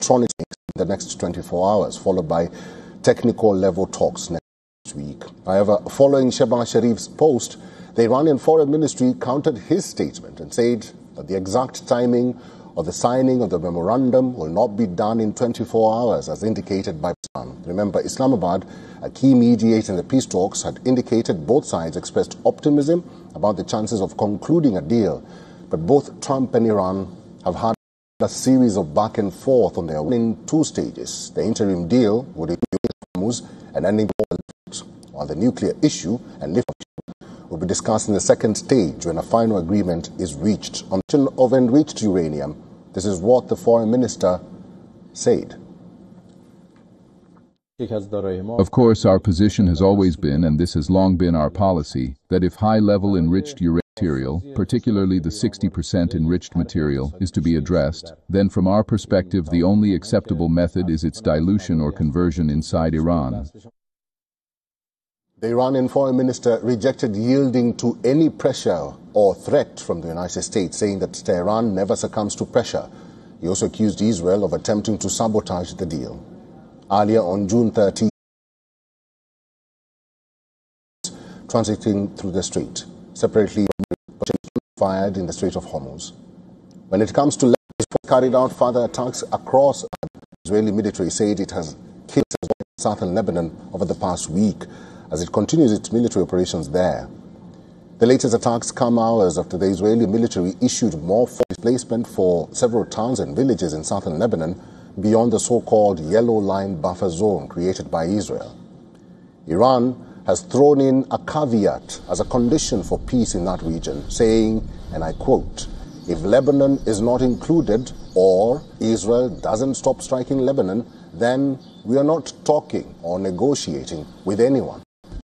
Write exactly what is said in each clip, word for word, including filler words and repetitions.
electronics in the next twenty-four hours, followed by technical level talks next week. However, following Shehbaz Sharif's post, the Iranian Foreign Ministry countered his statement and said that the exact timing of the signing of the memorandum will not be done in twenty-four hours, as indicated by Pakistan. Remember, Islamabad, a key mediator in the peace talks, had indicated both sides expressed optimism about the chances of concluding a deal. But both Trump and Iran have had a series of back and forth on their own in two stages. The interim deal would include Hormuz and ending war, while the nuclear issue and lift will be discussed in the second stage when a final agreement is reached. On the question of enriched uranium, this is what the foreign minister said. Of course, our position has always been, and this has long been our policy, that if high-level enriched uranium material, particularly the sixty percent enriched material, is to be addressed, then from our perspective the only acceptable method is its dilution or conversion inside Iran. The Iranian foreign minister rejected yielding to any pressure or threat from the United States, saying that Tehran never succumbs to pressure. He also accused Israel of attempting to sabotage the deal. Earlier on June thirteenth, transiting through the strait, separately fired in the Strait of Hormuz. When it comes to Lebanon, Israel carried out further attacks across. The Israeli military said it has killed southern Lebanon over the past week as it continues its military operations there. The latest attacks come hours after the Israeli military issued more force displacement for several towns and villages in southern Lebanon beyond the so-called Yellow Line buffer zone created by Israel. Iran has thrown in a caveat as a condition for peace in that region, saying, and I quote, "If Lebanon is not included or Israel doesn't stop striking Lebanon, then we are not talking or negotiating with anyone."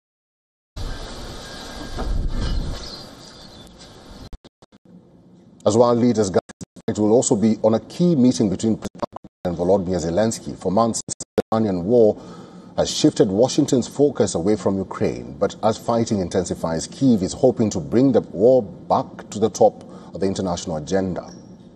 As world leaders gather, it will also be on a key meeting between President and Volodymyr Zelensky. For months, the Iranian war has shifted Washington's focus away from Ukraine. But as fighting intensifies, Kyiv is hoping to bring the war back to the top of the international agenda.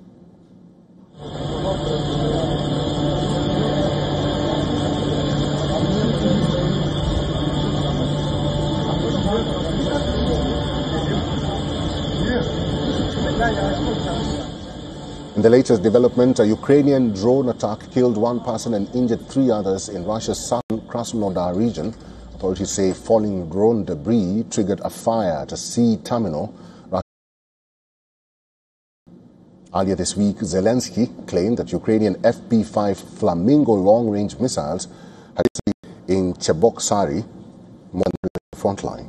In the latest development, a Ukrainian drone attack killed one person and injured three others in Russia's southern Krasnodar region. Authorities say falling drone debris triggered a fire at a sea terminal. Earlier this week, Zelensky claimed that Ukrainian F P five Flamingo long-range missiles had hit in Cheboksary, more than the front line.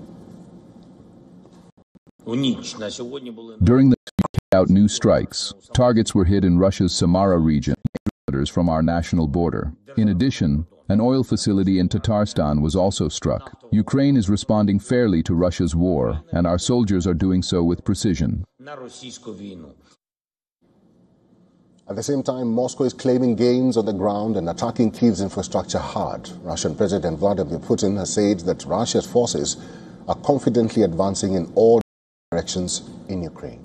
During the out new strikes, targets were hit in Russia's Samara region, kilometers from our national border. In addition, an oil facility in Tatarstan was also struck. Ukraine is responding fairly to Russia's war, and our soldiers are doing so with precision. At the same time, Moscow is claiming gains on the ground and attacking Kyiv's infrastructure hard. Russian President Vladimir Putin has said that Russia's forces are confidently advancing in all directions in Ukraine.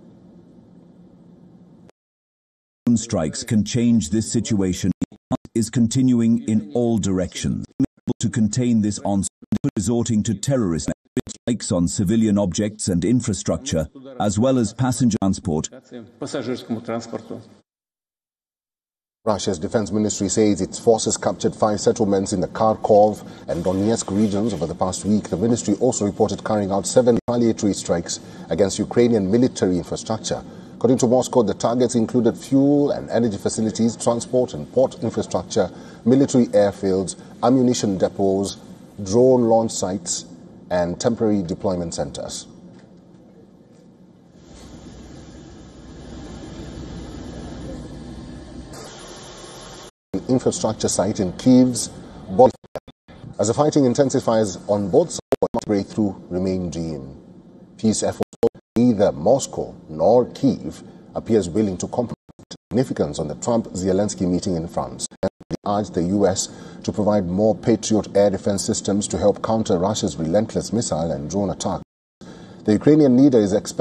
Strikes can change this situation. Is continuing in all directions. To contain this onslaught, resorting to terrorist strikes on civilian objects and infrastructure, as well as passenger transport. Russia's defense ministry says its forces captured five settlements in the Kharkov and Donetsk regions over the past week. The ministry also reported carrying out seven retaliatory strikes against Ukrainian military infrastructure. According to Moscow, the targets included fuel and energy facilities, transport and port infrastructure, military airfields, ammunition depots, drone launch sites, and temporary deployment centers. An infrastructure site in Kyiv's Bolivia. As the fighting intensifies on both sides, breakthrough remain dim. Peace efforts. Neither Moscow nor Kyiv appears willing to compromise significance on the Trump-Zelensky meeting in France. They urged the U S to provide more Patriot air defense systems to help counter Russia's relentless missile and drone attacks. The Ukrainian leader is expected